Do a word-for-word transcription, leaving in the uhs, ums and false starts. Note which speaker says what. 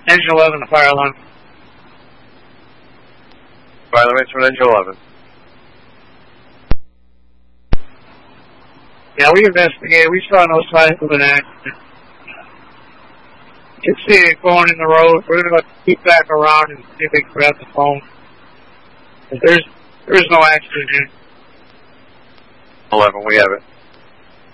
Speaker 1: Engine eleven, the fire alarm.
Speaker 2: Fire alarm from engine eleven.
Speaker 1: Yeah, we investigated. We saw no signs of an accident. You can see it going in the road. We're going to go keep back around and see if we can grab the phone. There's, there's no accident here.
Speaker 2: eleven, we have it.